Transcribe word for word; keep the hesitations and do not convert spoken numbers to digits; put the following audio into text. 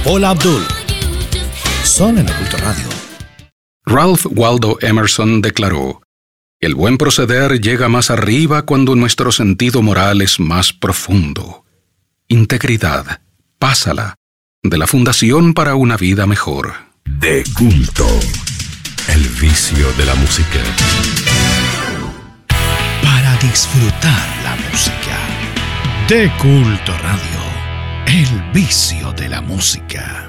Hola Abdul. Son en el Culto Radio. Ralph Waldo Emerson declaró: el buen proceder llega más arriba cuando nuestro sentido moral es más profundo. Integridad, pásala, de la Fundación para una Vida Mejor. De culto, el vicio de la música. Para disfrutar la música. De Culto Radio, el vicio de la música.